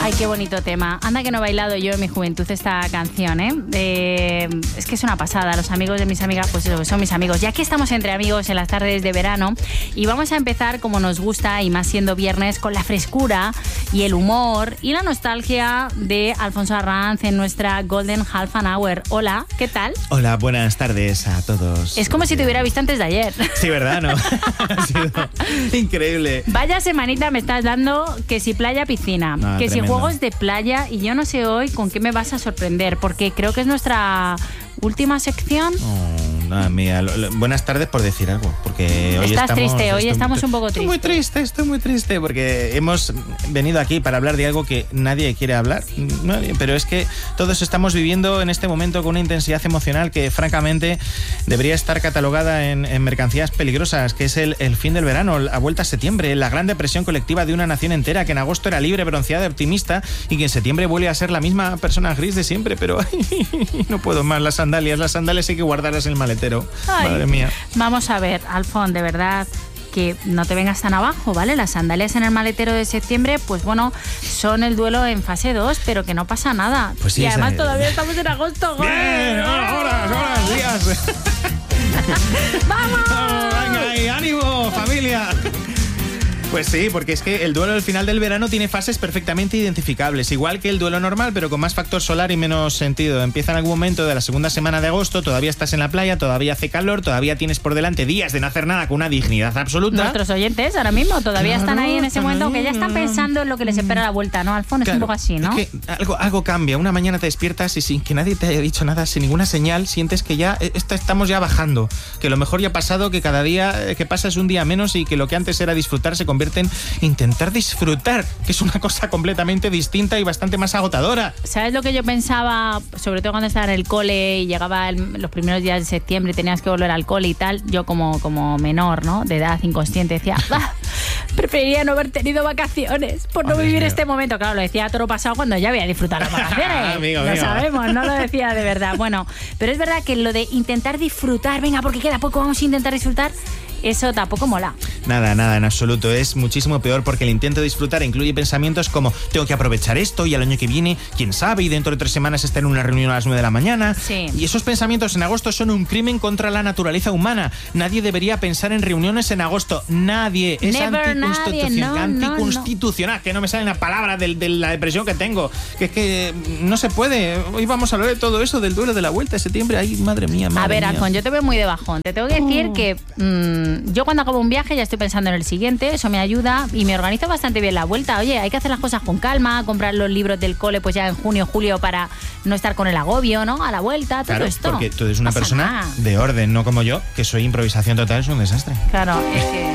Ay, qué bonito tema. Anda que no he bailado yo en mi juventud esta canción, ¿eh? Es que es una pasada. Los amigos de mis amigas, pues eso, son mis amigos. Ya que estamos entre amigos en las tardes de verano y vamos a empezar como nos gusta y más siendo viernes con la frescura y el humor y la nostalgia de Alfonso Arranz en nuestra Golden Half an Hour. Hola, ¿qué tal? Hola, buenas tardes a todos. Es como si te hubiera visto antes de ayer. Sí, ¿verdad? ¿No? Ha sido increíble. Vaya semanita me estás dando, que si playa, piscina, que tremendo. si juegos de playa, y yo no sé hoy con qué me vas a sorprender, porque creo que es nuestra última sección. Nada, mía. Buenas tardes por decir algo, porque hoy Estás triste, hoy estamos un poco tristes. Estoy muy triste, porque hemos venido aquí para hablar de algo que nadie quiere hablar, pero es que todos estamos viviendo en este momento con una intensidad emocional que francamente debería estar catalogada en mercancías peligrosas, que es el fin del verano, la vuelta a septiembre, la gran depresión colectiva de una nación entera que en agosto era libre, bronceada, optimista, y que en septiembre vuelve a ser la misma persona gris de siempre, pero no puedo más. Las sandalias hay que guardarlas en el maletero. Ay, madre mía. Vamos a ver, Alfon, de verdad, que no te vengas tan abajo, ¿vale? Las sandalias en el maletero de septiembre, pues bueno, son el duelo en fase 2, pero que no pasa nada. Pues sí, y además todavía estamos en agosto. ¡Bien! ¡Horas, días! ¡Vamos! ¡Venga ahí, ánimo, familia! Pues sí, porque es que el duelo del final del verano tiene fases perfectamente identificables, igual que el duelo normal, pero con más factor solar y menos sentido. Empieza en algún momento de la segunda semana de agosto, todavía estás en la playa, todavía hace calor, todavía tienes por delante días de no hacer nada con una dignidad absoluta. Nuestros oyentes ahora mismo todavía están ahí en ese momento, que ya están pensando en lo que les espera a la vuelta, ¿no? Alfon, es un poco así, ¿no? Es que algo cambia. Una mañana te despiertas y sin que nadie te haya dicho nada, sin ninguna señal, sientes que ya estamos ya bajando, que lo mejor ya ha pasado, que cada día que pasa es un día menos y que lo que antes era disfrutar se convierte en intentar disfrutar, que es una cosa completamente distinta y bastante más agotadora. ¿Sabes lo que yo pensaba, sobre todo cuando estaba en el cole y llegaba los primeros días de septiembre y tenías que volver al cole y tal? Yo como menor, ¿no? De edad inconsciente decía, preferiría no haber tenido vacaciones por no vivir este momento. Claro, lo decía todo pasado cuando ya había disfrutado las vacaciones. Amigo. Lo sabemos, no lo decía de verdad. Bueno, pero es verdad que lo de intentar disfrutar, venga, porque queda poco, vamos a intentar disfrutar, eso tampoco mola. Nada, en absoluto. Es muchísimo peor porque el intento de disfrutar incluye pensamientos como tengo que aprovechar esto y al año que viene, quién sabe, y dentro de 3 semanas estar en una reunión a las 9 de la mañana. Sí. Y esos pensamientos en agosto son un crimen contra la naturaleza humana. Nadie debería pensar en reuniones en agosto. Nadie. Es anticonstitucional. Que no me sale la palabra de la depresión que tengo. Que es que no se puede. Hoy vamos a hablar de todo eso, del duelo de la vuelta de septiembre. Ay, madre mía. A ver, Alfon, yo te veo muy de bajón. Te tengo que decir que yo cuando acabo un viaje ya estoy pensando en el siguiente, eso me ayuda y me organizo bastante bien la vuelta. Oye, hay que hacer las cosas con calma, comprar los libros del cole pues ya en junio, julio para no estar con el agobio, ¿no? A la vuelta, todo claro, esto. Porque tú eres una persona de orden, no como yo, que soy improvisación total, es un desastre. Claro, es que